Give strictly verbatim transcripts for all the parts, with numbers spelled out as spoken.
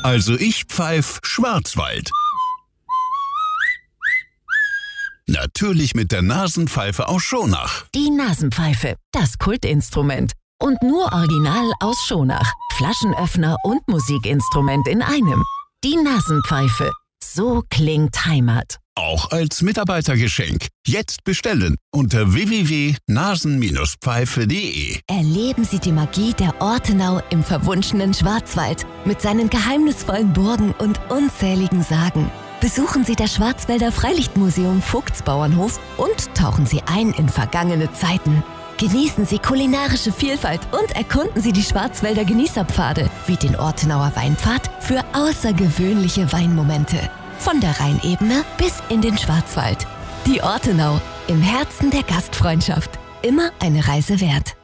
Also ich pfeif Schwarzwald. Natürlich mit der Nasenpfeife aus Schonach. Die Nasenpfeife, das Kultinstrument. Und nur original aus Schonach. Flaschenöffner und Musikinstrument in einem. Die Nasenpfeife. So klingt Heimat. Auch als Mitarbeitergeschenk. Jetzt bestellen unter w w w punkt nasen Bindestrich pfeife punkt de. Erleben Sie die Magie der Ortenau im verwunschenen Schwarzwald mit seinen geheimnisvollen Burgen und unzähligen Sagen. Besuchen Sie das Schwarzwälder Freilichtmuseum Vogtsbauernhof und tauchen Sie ein in vergangene Zeiten. Genießen Sie kulinarische Vielfalt und erkunden Sie die Schwarzwälder Genießerpfade wie den Ortenauer Weinpfad für außergewöhnliche Weinmomente. Von der Rheinebene bis in den Schwarzwald. Die Ortenau, im Herzen der Gastfreundschaft. Immer eine Reise wert.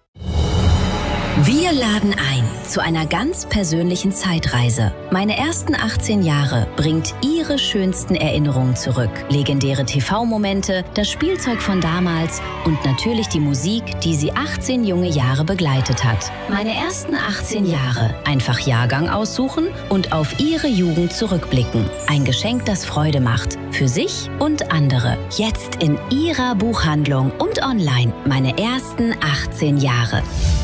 Wir laden ein zu einer ganz persönlichen Zeitreise. Meine ersten achtzehn Jahre bringt Ihre schönsten Erinnerungen zurück. Legendäre T V-Momente, das Spielzeug von damals und natürlich die Musik, die Sie achtzehn junge Jahre begleitet hat. Meine ersten achtzehn Jahre. Einfach Jahrgang aussuchen und auf Ihre Jugend zurückblicken. Ein Geschenk, das Freude macht. Für sich und andere. Jetzt in Ihrer Buchhandlung und online. Meine ersten achtzehn Jahre.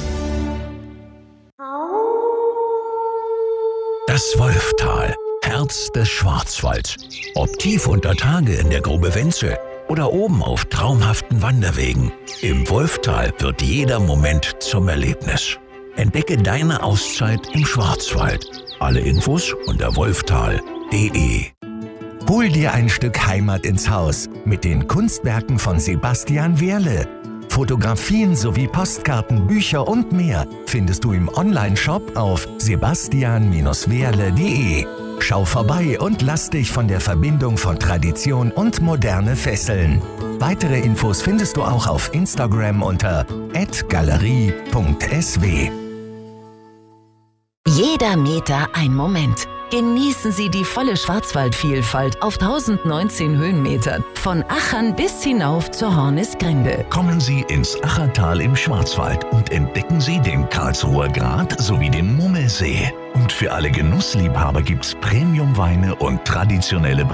Das Wolftal, Herz des Schwarzwalds. Ob tief unter Tage in der Grube Wenzel oder oben auf traumhaften Wanderwegen. Im Wolftal wird jeder Moment zum Erlebnis. Entdecke deine Auszeit im Schwarzwald. Alle Infos unter wolftal punkt de. Hol dir ein Stück Heimat ins Haus mit den Kunstwerken von Sebastian Wehrle. Fotografien sowie Postkarten, Bücher und mehr findest du im Onlineshop auf sebastian Bindestrich wehrle punkt de. Schau vorbei und lass dich von der Verbindung von Tradition und Moderne fesseln. Weitere Infos findest du auch auf Instagram unter at galerie punkt s w. Jeder Meter ein Moment. Genießen Sie die volle Schwarzwaldvielfalt auf tausendneunzehn Höhenmetern. Von Achern bis hinauf zur Hornisgrinde. Kommen Sie ins Achertal im Schwarzwald und entdecken Sie den Karlsruher Grat sowie den Mummelsee. Und für alle Genussliebhaber gibt's Premium-Weine und traditionelle